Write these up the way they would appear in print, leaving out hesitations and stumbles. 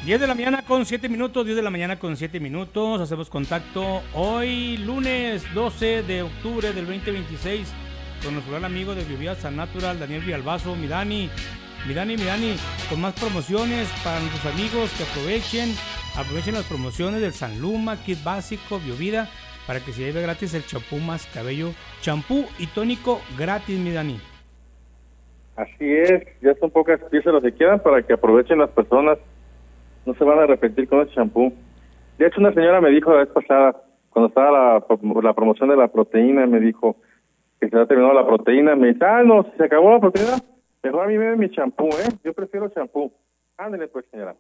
10 de la mañana con 7 minutos, 10 de la mañana con 7 minutos. Hacemos contacto hoy, lunes 12 de octubre del 2026, con nuestro gran amigo de Biovía San Natural, Daniel Villalbazo. Mi Dani, con más promociones para nuestros amigos que aprovechen las promociones del San Luma, Kit Básico, Biovida, para que se lleve gratis el champú más cabello, champú y tónico gratis, mi Dani. Así es, ya son pocas piezas las que quedan para que aprovechen las personas. No se van a arrepentir con ese champú. De hecho, una señora me dijo la vez pasada, cuando estaba la promoción de la proteína, me dijo que se había terminado la proteína. Me dice, no, si se acabó la proteína, mejor a mí me den mi champú, yo prefiero champú. Ándale pues, señora.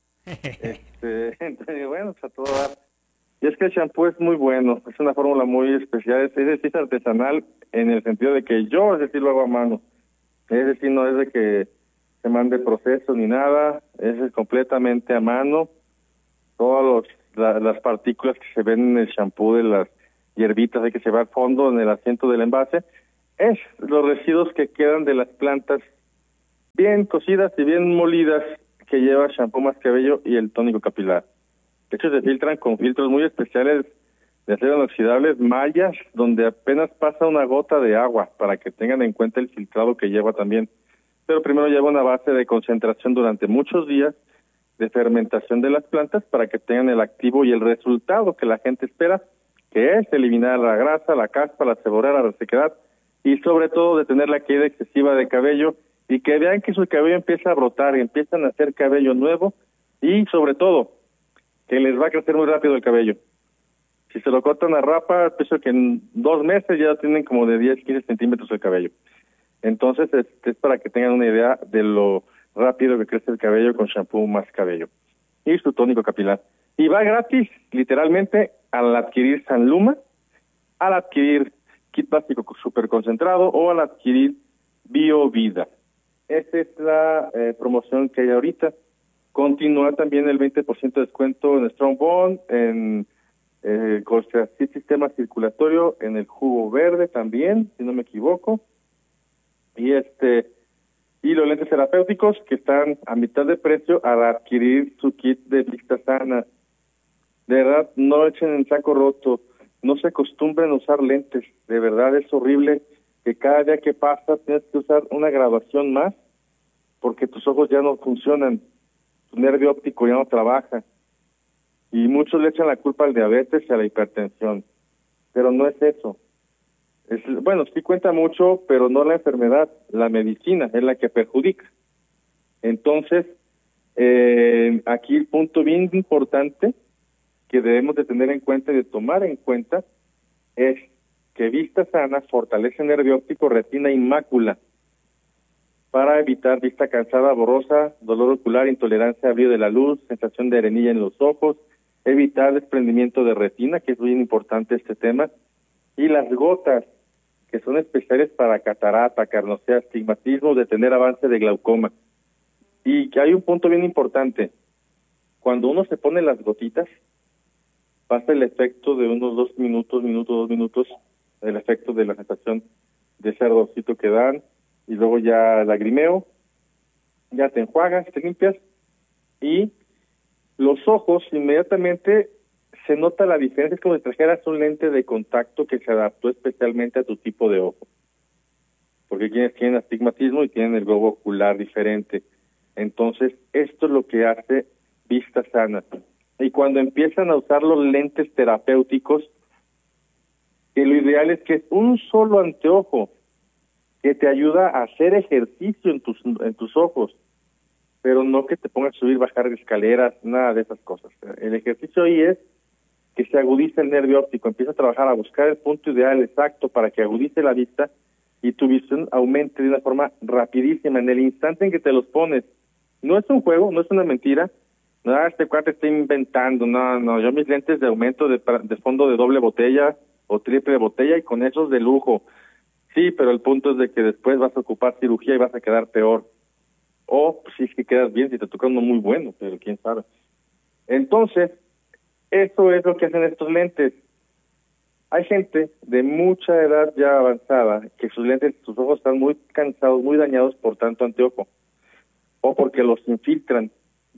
Entonces, bueno, pues a todo dar. Y es que el champú es muy bueno, es una fórmula muy especial, es artesanal en el sentido de que yo, es decir, lo hago a mano. Es decir, no es de que se mande proceso ni nada, es completamente a mano. Todas las partículas que se ven en el champú de las hierbitas hay que se va al fondo en el asiento del envase, es los residuos que quedan de las plantas bien cocidas y bien molidas que lleva champú más cabello y el tónico capilar. De hecho, se filtran con filtros muy especiales de acero inoxidable, mallas, donde apenas pasa una gota de agua, para que tengan en cuenta el filtrado que lleva también. Pero primero lleva una base de concentración durante muchos días de fermentación de las plantas para que tengan el activo y el resultado que la gente espera, que es eliminar la grasa, la caspa, la seborrea, la resequedad y sobre todo detener la caída excesiva de cabello y que vean que su cabello empieza a brotar y empiezan a hacer cabello nuevo y sobre todo que les va a crecer muy rápido el cabello. Si se lo cortan a rapa, pienso que en 2 meses ya tienen como de 10, 15 centímetros el cabello. Entonces, es para que tengan una idea de lo rápido que crece el cabello con shampoo más cabello. Y su tónico capilar. Y va gratis, literalmente, al adquirir San Luma, al adquirir kit básico super concentrado o al adquirir Biovida. Esa es la promoción que hay ahorita. Continúa también el 20% de descuento en Strong Bond, en sistema circulatorio, en el jugo verde también, si no me equivoco. Y los lentes terapéuticos que están a mitad de precio al adquirir su kit de vista sana. De verdad, no echen en saco roto, no se acostumbren a usar lentes, de verdad es horrible que cada día que pasa tienes que usar una graduación más porque tus ojos ya no funcionan, tu nervio óptico ya no trabaja y muchos le echan la culpa al diabetes y a la hipertensión, pero no es eso. Bueno, sí cuenta mucho, pero no la enfermedad, la medicina es la que perjudica. Entonces, aquí el punto bien importante que debemos de tener en cuenta y de tomar en cuenta es que vista sana fortalece nervio óptico, retina y mácula para evitar vista cansada, borrosa, dolor ocular, intolerancia al brillo de la luz, sensación de arenilla en los ojos, evitar desprendimiento de retina, que es muy importante este tema, y las gotas, que son especiales para catarata, carnosea, astigmatismo, detener avance de glaucoma. Y que hay un punto bien importante, cuando uno se pone las gotitas, pasa el efecto de unos 2 minutos, 2 minutos, el efecto de la sensación de ese ardorcito que dan, y luego ya lagrimeo, ya te enjuagas, te limpias, y los ojos inmediatamente se nota la diferencia, es como si trajeras un lente de contacto que se adaptó especialmente a tu tipo de ojo. Porque quienes tienen astigmatismo y tienen el globo ocular diferente. Entonces, esto es lo que hace vista sana. Y cuando empiezan a usar los lentes terapéuticos, que lo ideal es que es un solo anteojo que te ayuda a hacer ejercicio en tus ojos, pero no que te pongas a subir, bajar escaleras, nada de esas cosas. El ejercicio ahí es que se agudiza el nervio óptico, empieza a trabajar, a buscar el punto ideal exacto para que agudice la vista y tu visión aumente de una forma rapidísima en el instante en que te los pones. No es un juego, no es una mentira. No, este cuate está inventando. No, yo mis lentes de aumento de fondo de doble botella o triple botella y con esos de lujo. Sí, pero el punto es de que después vas a ocupar cirugía y vas a quedar peor. O pues, si es que quedas bien, si te toca uno muy bueno, pero quién sabe. Entonces, eso es lo que hacen estos lentes. Hay gente de mucha edad ya avanzada que sus lentes, sus ojos están muy cansados, muy dañados por tanto anteojo, o porque los infiltran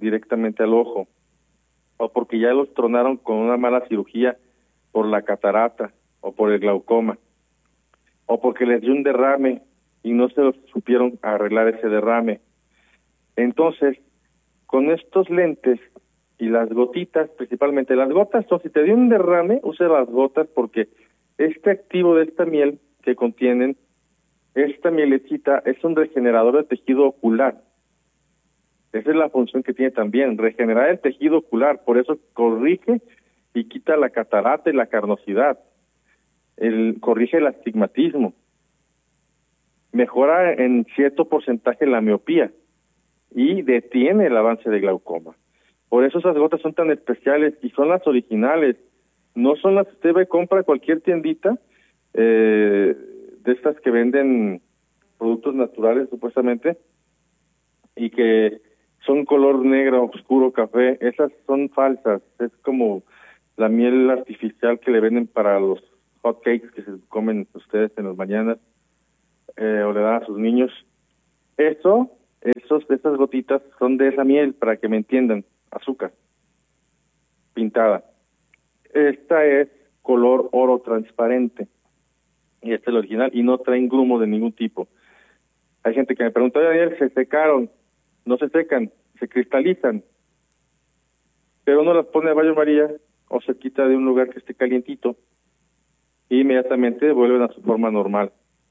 directamente al ojo, o porque ya los tronaron con una mala cirugía por la catarata o por el glaucoma, o porque les dio un derrame y no se los supieron arreglar ese derrame. Entonces, con estos lentes y las gotitas, principalmente las gotas, o si te dio un derrame, usa las gotas porque este activo de esta miel que contienen, esta mielecita es un regenerador de tejido ocular. Esa es la función que tiene también, regenerar el tejido ocular, por eso corrige y quita la catarata y la carnosidad, corrige el astigmatismo, mejora en cierto porcentaje la miopía y detiene el avance de glaucoma. Por eso esas gotas son tan especiales y son las originales, no son las que usted ve, compra a cualquier tiendita de estas que venden productos naturales supuestamente y que son color negro, oscuro, café. Esas son falsas, es como la miel artificial que le venden para los hot cakes que se comen ustedes en las mañanas o le dan a sus niños. Esas gotitas son de esa miel, para que me entiendan, azúcar pintada. Esta es color oro transparente y este es el original y no traen grumo de ningún tipo. Hay gente que me pregunta, Daniel, ¿se secaron? No se secan, se cristalizan, pero uno las pone a baño María o se quita de un lugar que esté calientito e inmediatamente vuelven a su forma normal.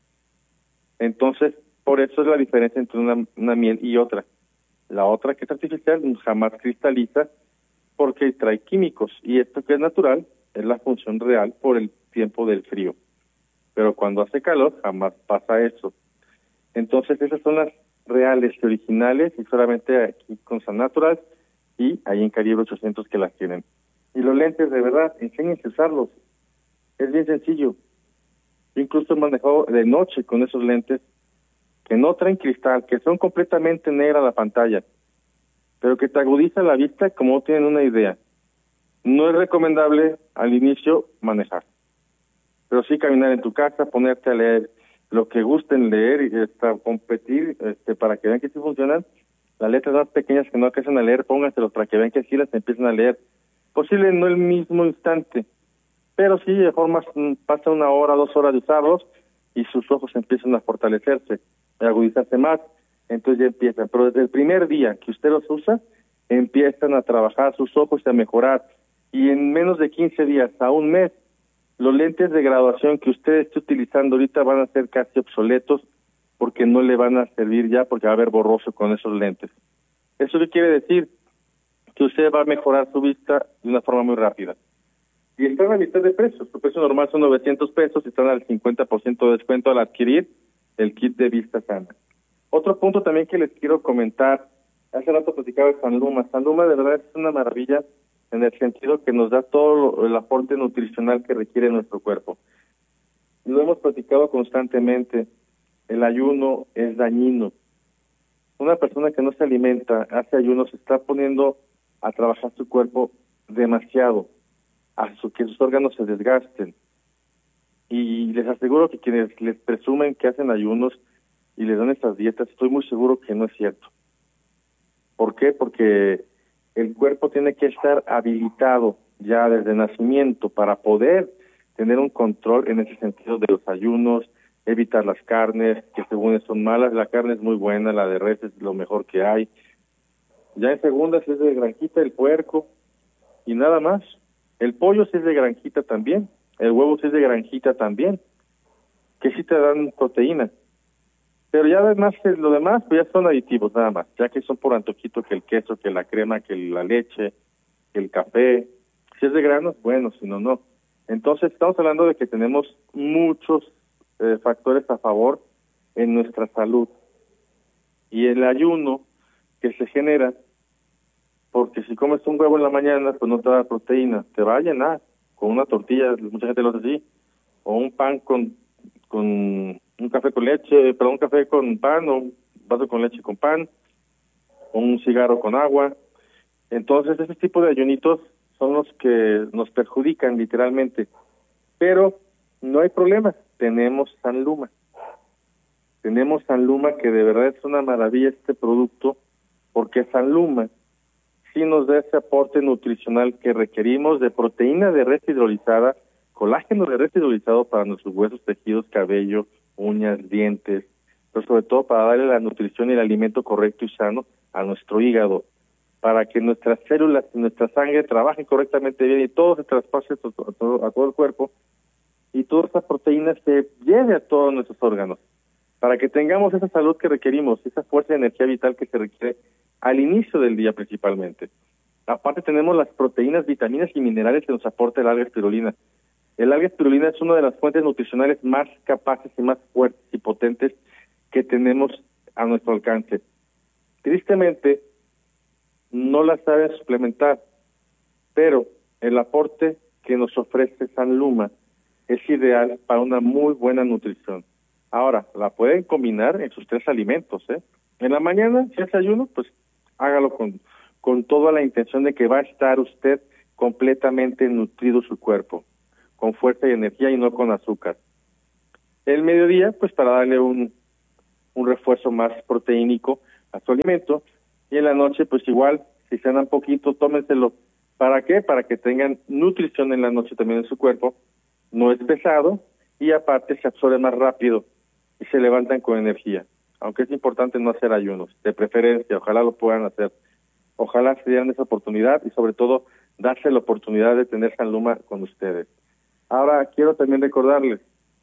Entonces, por eso es la diferencia entre una miel y otra. La otra, que es artificial, jamás cristaliza porque trae químicos, y esto que es natural es la función real por el tiempo del frío. Pero cuando hace calor jamás pasa eso. Entonces esas son las reales y originales, y solamente aquí con San Natural y ahí en Calibre 800 que las tienen. Y los lentes, de verdad, enséñense a usarlos. Es bien sencillo. Yo incluso he manejado de noche con esos lentes que no traen cristal, que son completamente negra la pantalla, pero que te agudiza la vista como no tienen una idea. No es recomendable al inicio manejar, pero sí caminar en tu casa, ponerte a leer lo que gusten leer y competir para que vean que sí funcionan. Las letras más pequeñas que no alcanzan a leer, pónganselos para que vean que sí las empiezan a leer. Posible no el mismo instante, pero sí de forma pasa 1 hora, 2 horas de usarlos y sus ojos empiezan a fortalecerse, a agudizarse más, entonces ya empiezan. Pero desde el primer día que usted los usa, empiezan a trabajar sus ojos y a mejorar. Y en menos de 15 días a un mes, los lentes de graduación que usted esté utilizando ahorita van a ser casi obsoletos porque no le van a servir ya, porque va a haber borroso con esos lentes. ¿Eso qué quiere decir? Que usted va a mejorar su vista de una forma muy rápida. Y están a mitad de precio. Su precio normal son 900 pesos y están al 50% de descuento al adquirir el kit de vista sana. Otro punto también que les quiero comentar, hace rato platicaba de San Luma. San Luma de verdad es una maravilla en el sentido que nos da todo el aporte nutricional que requiere nuestro cuerpo. Lo hemos platicado constantemente, el ayuno es dañino. Una persona que no se alimenta, hace ayuno, se está poniendo a trabajar su cuerpo demasiado, que sus órganos se desgasten. Y les aseguro que quienes les presumen que hacen ayunos y les dan estas dietas, estoy muy seguro que no es cierto. ¿Por qué? Porque el cuerpo tiene que estar habilitado ya desde nacimiento para poder tener un control en ese sentido de los ayunos, evitar las carnes, que según son malas. La carne es muy buena, la de res es lo mejor que hay. Ya en segundas es de granjita el puerco y nada más. El pollo sí es de granjita también, el huevo sí es de granjita también, que sí te dan proteína. Pero ya además, lo demás pues ya son aditivos nada más, ya que son por antojito, que el queso, que la crema, que la leche, que el café. Si es de granos, bueno, si no, no. Entonces estamos hablando de que tenemos muchos factores a favor en nuestra salud. Y el ayuno que se genera, porque si comes un huevo en la mañana, pues no te da proteína, te va a llenar con una tortilla, mucha gente lo hace así, o un pan con un café con leche, un café con pan, o un vaso con leche con pan, o un cigarro con agua. Entonces ese tipo de ayunitos son los que nos perjudican literalmente, pero no hay problema, tenemos San Luma. Tenemos San Luma, que de verdad es una maravilla este producto, porque San Luma sí nos da ese aporte nutricional que requerimos de proteína de res hidrolizada, colágeno de res hidrolizado para nuestros huesos, tejidos, cabello, uñas, dientes, pero sobre todo para darle la nutrición y el alimento correcto y sano a nuestro hígado, para que nuestras células y nuestra sangre trabajen correctamente bien y todo se traspase a todo el cuerpo y toda esa proteína se lleve a todos nuestros órganos, para que tengamos esa salud que requerimos, esa fuerza de energía vital que se requiere al inicio del día principalmente. Aparte tenemos las proteínas, vitaminas y minerales que nos aporta el alga espirulina. El alga espirulina es una de las fuentes nutricionales más capaces y más fuertes y potentes que tenemos a nuestro alcance. Tristemente, no la saben suplementar, pero el aporte que nos ofrece San Luma es ideal para una muy buena nutrición. Ahora, la pueden combinar en sus 3 alimentos, ¿eh? En la mañana, si hace ayuno, pues hágalo con toda la intención de que va a estar usted completamente nutrido su cuerpo, con fuerza y energía y no con azúcar. El mediodía, pues para darle un refuerzo más proteínico a su alimento, y en la noche, pues igual, si cenan poquito, tómenselo. ¿Para qué? Para que tengan nutrición en la noche también en su cuerpo, no es pesado, y aparte se absorbe más rápido, y se levantan con energía. Aunque es importante no hacer ayunos, de preferencia, ojalá lo puedan hacer. Ojalá se dieran esa oportunidad y sobre todo darse la oportunidad de tener San Luma con ustedes. Ahora quiero también recordarles,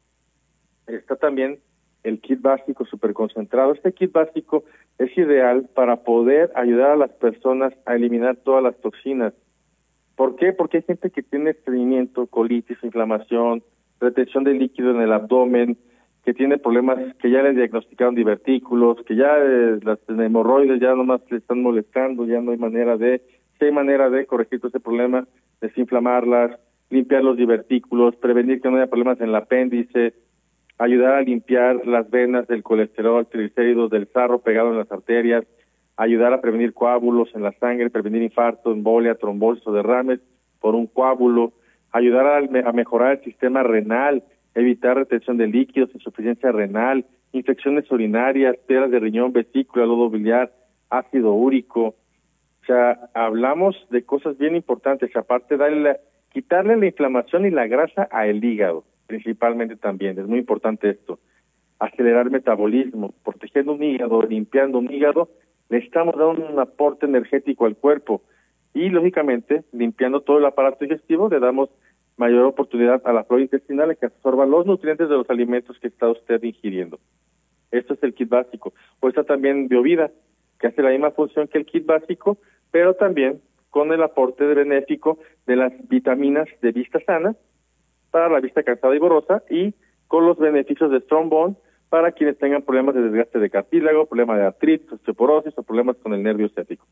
está también el kit básico super concentrado. Este kit básico es ideal para poder ayudar a las personas a eliminar todas las toxinas. ¿Por qué? Porque hay gente que tiene estreñimiento, colitis, inflamación, retención de líquido en el abdomen, que tiene problemas, que ya le diagnosticaron divertículos, que ya las hemorroides ya nomás le están molestando, ya no hay manera de, si hay manera de corregir todo ese problema, desinflamarlas, limpiar los divertículos, prevenir que no haya problemas en el apéndice, ayudar a limpiar las venas del colesterol, triglicéridos, del sarro pegado en las arterias, ayudar a prevenir coágulos en la sangre, prevenir infarto, embolia, trombosis o derrames por un coágulo, ayudar a mejorar el sistema renal, evitar retención de líquidos, insuficiencia renal, infecciones urinarias, piedras de riñón, vesícula, lodo biliar, ácido úrico. O sea, hablamos de cosas bien importantes, aparte quitarle la inflamación y la grasa al hígado, principalmente también, es muy importante esto. Acelerar metabolismo, protegiendo un hígado, limpiando un hígado, le estamos dando un aporte energético al cuerpo y, lógicamente, limpiando todo el aparato digestivo, le damos mayor oportunidad a la flora intestinal que absorba los nutrientes de los alimentos que está usted ingiriendo. Esto es el kit básico. O está también Biovida, que hace la misma función que el kit básico, pero también con el aporte benéfico de las vitaminas de vista sana para la vista cansada y borrosa y con los beneficios de Strong Bone para quienes tengan problemas de desgaste de cartílago, problemas de artritis, osteoporosis o problemas con el nervio ciático.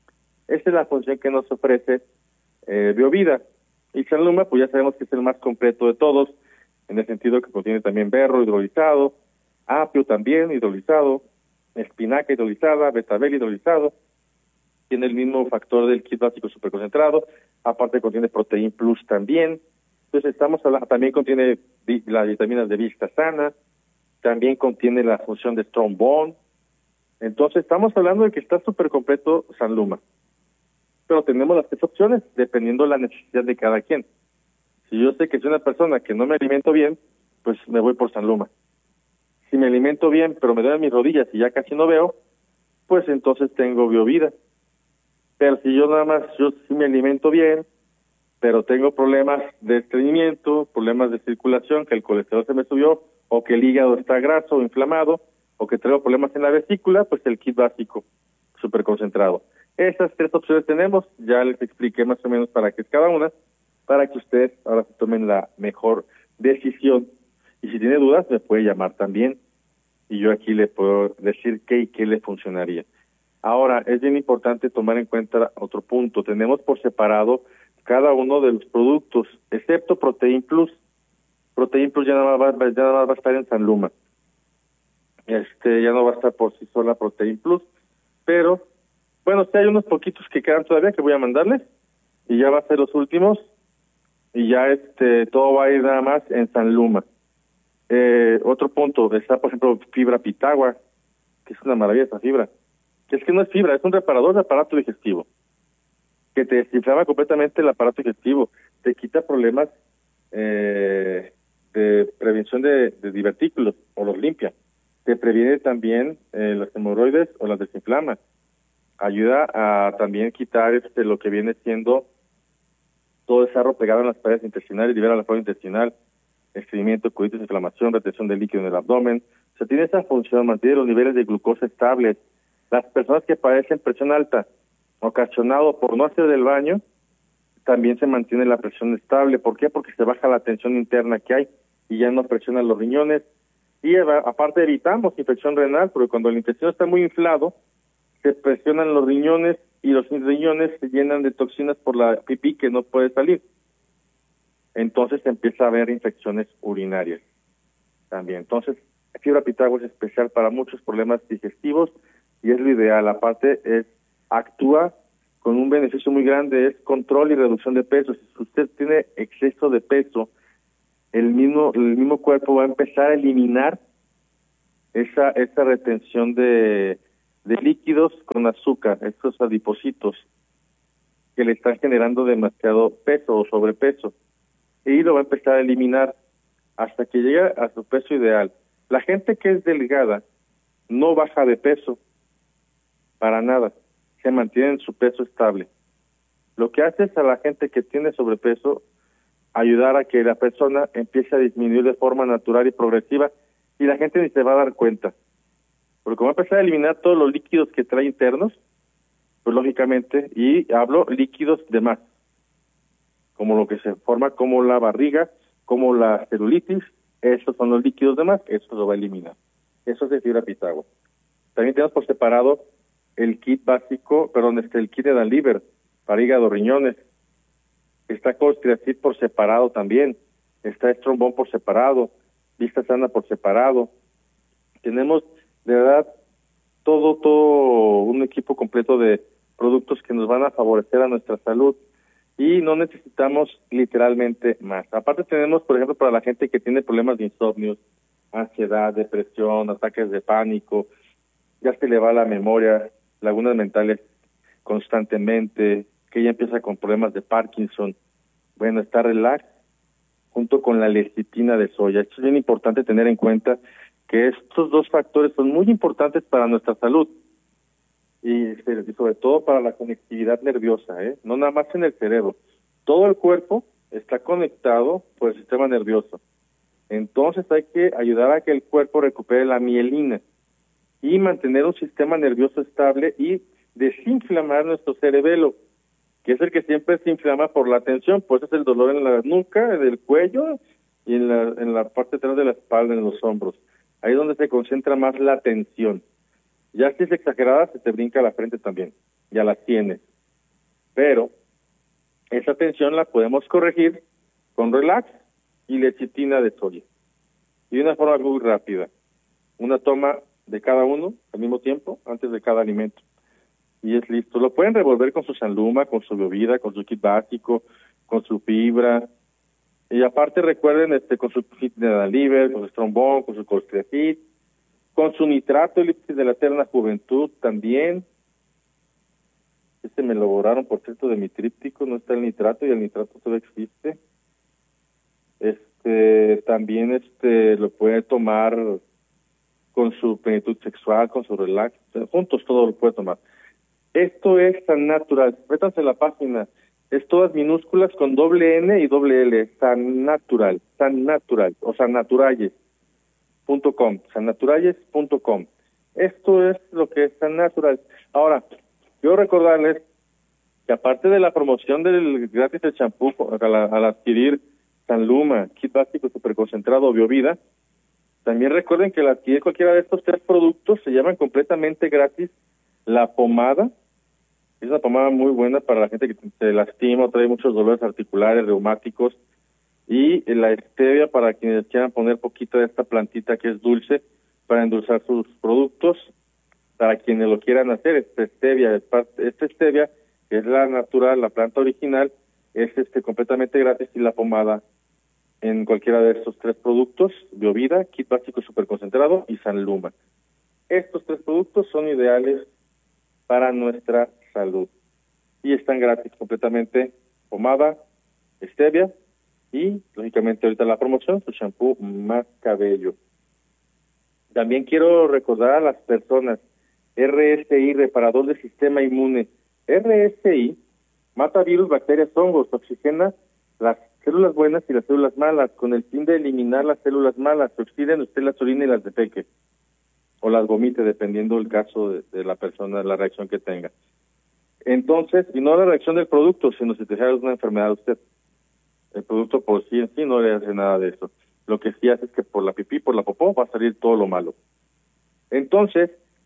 Esa es la función que nos ofrece Biovida. Y San Luma, pues ya sabemos que es el más completo de todos, en el sentido que contiene también berro hidrolizado, apio también hidrolizado, espinaca hidrolizada, betabel hidrolizado, tiene el mismo factor del kit básico superconcentrado, aparte contiene Protein Plus también. Entonces estamos hablando, también contiene las vitaminas de vista sana, también contiene la función de Strong Bone. Entonces estamos hablando de que está súper completo San Luma. Pero tenemos las 3 opciones, dependiendo de la necesidad de cada quien. Si yo sé que soy una persona que no me alimento bien, pues me voy por San Luma. Si me alimento bien, pero me duelen mis rodillas y ya casi no veo, pues entonces tengo Biovida. Pero si yo sí me alimento bien, pero tengo problemas de estreñimiento, problemas de circulación, que el colesterol se me subió, o que el hígado está graso o inflamado, o que tengo problemas en la vesícula, pues el kit básico súper concentrado. Esas 3 opciones tenemos, ya les expliqué más o menos para qué es cada una, para que ustedes ahora se tomen la mejor decisión. Y si tiene dudas, me puede llamar también, y yo aquí le puedo decir qué y qué le funcionaría. Ahora, es bien importante tomar en cuenta otro punto. Tenemos por separado cada uno de los productos, excepto Protein Plus. Protein Plus ya nada más va a estar en San Luma. Ya no va a estar por sí sola Protein Plus, pero bueno, sí hay unos poquitos que quedan todavía que voy a mandarles y ya va a ser los últimos y ya todo va a ir nada más en San Luma. Otro punto, está por ejemplo fibra pitagua, que es una maravilla esa fibra. Que es que no es fibra, es un reparador de aparato digestivo. que te desinflama completamente el aparato digestivo, te quita problemas de prevención de divertículos o los limpia, te previene también los hemorroides o las desinflama, ayuda a también quitar lo que viene siendo todo ese sarro pegado en las paredes intestinales, libera la flora intestinal, estreñimiento, colitis, inflamación, retención de líquido en el abdomen. O sea, tiene esa función, mantiene los niveles de glucosa estables. Las personas que padecen presión alta, ocasionado por no hacer del baño, también se mantiene la presión estable. ¿Por qué? Porque se baja la tensión interna que hay y ya no presionan los riñones. Y aparte evitamos infección renal, porque cuando el intestino está muy inflado, se presionan los riñones y los riñones se llenan de toxinas por la pipí que no puede salir. Entonces empieza a haber infecciones urinarias también. Entonces, fibra Pitagua es especial para muchos problemas digestivos y es lo ideal. Aparte, actúa con un beneficio muy grande, es control y reducción de peso. Si usted tiene exceso de peso, el mismo cuerpo va a empezar a eliminar esa retención de líquidos con azúcar, estos adipocitos que le están generando demasiado peso o sobrepeso, y lo va a empezar a eliminar hasta que llegue a su peso ideal. La gente que es delgada no baja de peso para nada, se mantiene en su peso estable. Lo que hace es a la gente que tiene sobrepeso ayudar a que la persona empiece a disminuir de forma natural y progresiva, y la gente ni se va a dar cuenta. Porque como va a empezar a eliminar todos los líquidos que trae internos, pues lógicamente, y hablo líquidos de más, como lo que se forma como la barriga, como la celulitis, esos son los líquidos de más, eso lo va a eliminar. Eso es de fibra Pitagua. También tenemos por separado el kit básico, el kit de Liver, para hígado, riñones. Está Colstriacid por separado también, está Estrombón por separado, Vista Sana por separado. Tenemos de verdad todo un equipo completo de productos que nos van a favorecer a nuestra salud y no necesitamos literalmente más. Aparte tenemos, por ejemplo, para la gente que tiene problemas de insomnio, ansiedad, depresión, ataques de pánico, ya se le va la memoria, lagunas mentales constantemente, que ya empieza con problemas de Parkinson. Bueno, está Relax junto con la lecitina de soya. Esto es bien importante tener en cuenta que estos dos factores son muy importantes para nuestra salud y sobre todo para la conectividad nerviosa, no nada más en el cerebro. Todo el cuerpo está conectado por el sistema nervioso. Entonces hay que ayudar a que el cuerpo recupere la mielina y mantener un sistema nervioso estable y desinflamar nuestro cerebelo, que es el que siempre se inflama por la tensión, pues es el dolor en la nuca, en el cuello y en la parte de atrás de la espalda, en los hombros. Ahí es donde se concentra más la tensión. Ya si es exagerada, se te brinca a la frente también, ya la tienes. Pero esa tensión la podemos corregir con Relax y lecitina de soya. Y de una forma muy rápida. Una toma de cada uno al mismo tiempo, antes de cada alimento. Y es listo. Lo pueden revolver con su Sanluma, con su bebida, con su kit básico, con su fibra. Y aparte recuerden con su kit de Liver, con su Estrombón, con su Colstriacid, con su nitrato elipsis de la eterna juventud también. Me lo borraron, por cierto, de mi tríptico, no está el nitrato y el nitrato todavía existe. También lo puede tomar con su plenitud sexual, con su Relax, juntos todo lo puede tomar. Esto es San Natural, métanse la página, es todas minúsculas con doble N y doble L, San Natural, o sannaturalles.com, sannaturalles.com. Esto es lo que es San Natural. Ahora, quiero recordarles que aparte de la promoción del gratis de champú al adquirir Sanluma, kit básico superconcentrado Biovida, también recuerden que al adquirir cualquiera de estos 3 productos se llaman completamente gratis la pomada. Es una pomada muy buena para la gente que se lastima o trae muchos dolores articulares, reumáticos, y la stevia para quienes quieran poner poquito de esta plantita que es dulce para endulzar sus productos, para quienes lo quieran hacer. Esta stevia, que es la natural, la planta original, es completamente gratis, y la pomada en cualquiera de estos 3 productos, Biovida, kit básico superconcentrado y Sanluma. Estos 3 productos son ideales para nuestra salud y están gratis completamente pomada, stevia y, lógicamente, ahorita la promoción, su shampoo Más Cabello. También quiero recordar a las personas, RSI, reparador del sistema inmune. RSI mata virus, bacterias, hongos, oxigena las células buenas y las células malas, con el fin de eliminar las células malas. Se oxiden, usted las orina y las defeque, o las vomite, dependiendo del caso de la persona, la reacción que tenga. Entonces, y no la reacción del producto, sino si te sale una enfermedad a usted. El producto por sí en sí no le hace nada de eso. Lo que sí hace es que por la pipí, por la popó, va a salir todo lo malo. Entonces,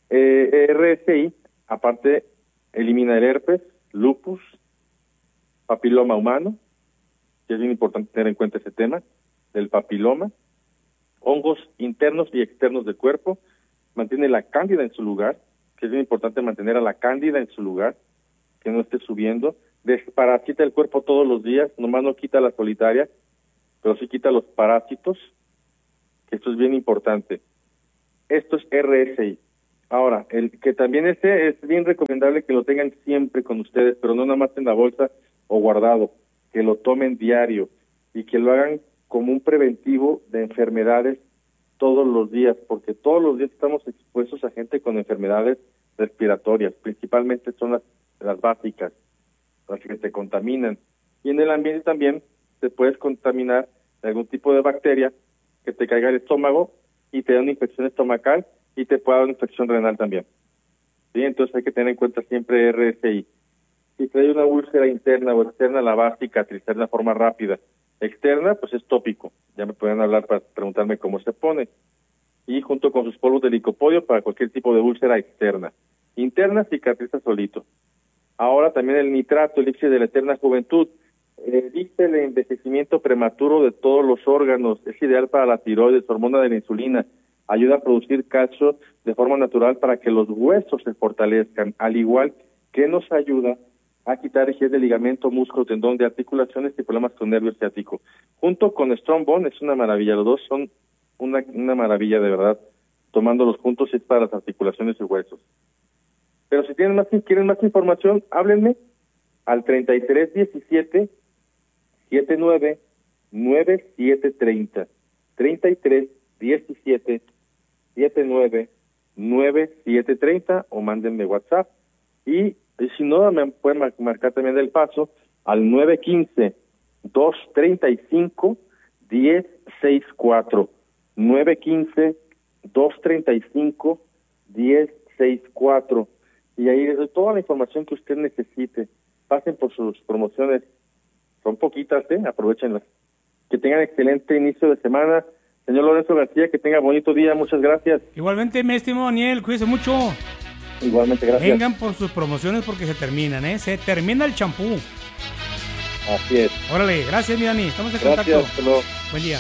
RSI, aparte, elimina el herpes, lupus, papiloma humano, que es bien importante tener en cuenta ese tema, del papiloma, hongos internos y externos del cuerpo, mantiene la cándida en su lugar, que es bien importante mantener a la cándida en su lugar, que no esté subiendo, desparasita el cuerpo todos los días, nomás no quita la solitaria, pero sí quita los parásitos, que esto es bien importante. Esto es RSI. Ahora, el que también es bien recomendable que lo tengan siempre con ustedes, pero no nada más en la bolsa o guardado, que lo tomen diario y que lo hagan como un preventivo de enfermedades todos los días, porque todos los días estamos expuestos a gente con enfermedades respiratorias, principalmente son las básicas, las que te contaminan. Y en el ambiente también te puedes contaminar de algún tipo de bacteria que te caiga el estómago y te da una infección estomacal y te puede dar una infección renal también. ¿Sí? Entonces hay que tener en cuenta siempre RSI. Si trae una úlcera interna o externa, la va a cicatrizar de una forma rápida. Externa, pues es tópico. Ya me pueden hablar para preguntarme cómo se pone. Y junto con sus polvos de licopodio para cualquier tipo de úlcera externa. Interna, cicatriza solito. Ahora también el nitrato, elixir de la eterna juventud. Evita el envejecimiento prematuro de todos los órganos. Es ideal para la tiroides, hormona de la insulina. Ayuda a producir calcio de forma natural para que los huesos se fortalezcan, al igual que nos ayuda a quitar rigidez de ligamento, músculo, tendón, de articulaciones y problemas con nervio ciático. Junto con Strong Bone es una maravilla, los dos son una maravilla de verdad, tomándolos juntos es para las articulaciones y huesos. Pero si quieren más información, háblenme al 3317 79 9730, 3317 79 9730, o mándenme WhatsApp. Y si no, me pueden marcar también del paso al 915-235-1064. 915-235-1064. Y ahí les doy toda la información que usted necesite. Pasen por sus promociones. Son poquitas, aprovechenlas. Que tengan excelente inicio de semana. Señor Lorenzo García, que tenga bonito día. Muchas gracias. Igualmente, mi estimado Daniel, cuídese mucho. Igualmente, gracias. Vengan por sus promociones porque se terminan, Se termina el champú. Así es. Órale, gracias, mi Dani. Estamos en Gracias, contacto. Buen día.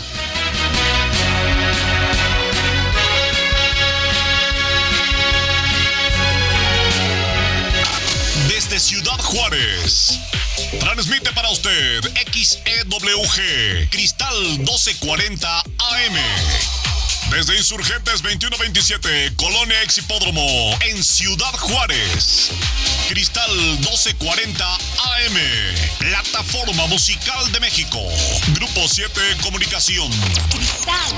Desde Ciudad Juárez, transmite para usted XEWG Cristal 1240 AM. Desde Insurgentes 2127, Colonia Ex Hipódromo, en Ciudad Juárez. Cristal 1240 AM, Plataforma Musical de México. Grupo 7 Comunicación. Cristal.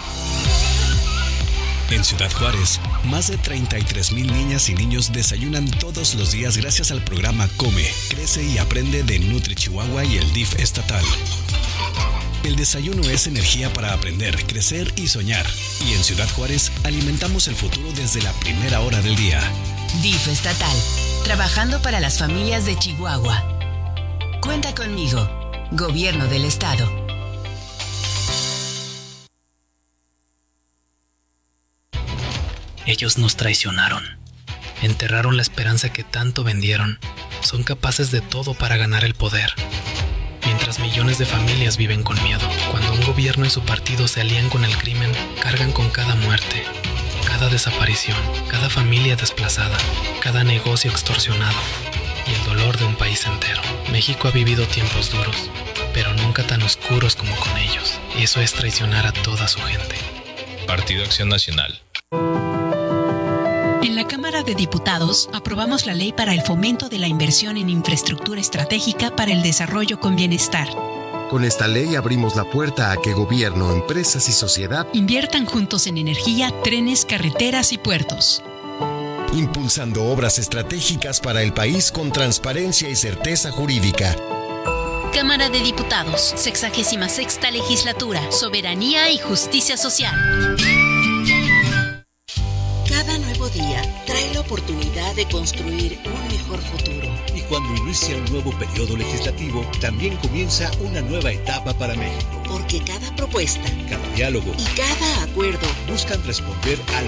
En Ciudad Juárez, más de 33,000 niñas y niños desayunan todos los días gracias al programa Come, Crece y Aprende de Nutri Chihuahua y el DIF estatal. El desayuno es energía para aprender, crecer y soñar. Y en Ciudad Juárez alimentamos el futuro desde la primera hora del día. DIF estatal, trabajando para las familias de Chihuahua. Cuenta conmigo, Gobierno del Estado. Ellos nos traicionaron, enterraron la esperanza que tanto vendieron, son capaces de todo para ganar el poder. Mientras millones de familias viven con miedo, cuando un gobierno y su partido se alían con el crimen, cargan con cada muerte, cada desaparición, cada familia desplazada, cada negocio extorsionado y el dolor de un país entero. México ha vivido tiempos duros, pero nunca tan oscuros como con ellos. Y eso es traicionar a toda su gente. Partido Acción Nacional. En la Cámara Cámara de Diputados aprobamos la Ley para el Fomento de la Inversión en Infraestructura Estratégica para el Desarrollo con Bienestar. Con esta ley abrimos la puerta a que gobierno, empresas y sociedad inviertan juntos en energía, trenes, carreteras y puertos. Impulsando obras estratégicas para el país con transparencia y certeza jurídica. Cámara de Diputados, 66ª Legislatura, Soberanía y Justicia Social. Cada nuevo día trae la oportunidad de construir un mejor futuro. Y cuando inicia un nuevo periodo legislativo, también comienza una nueva etapa para México. Porque cada propuesta, cada diálogo y cada acuerdo buscan responder a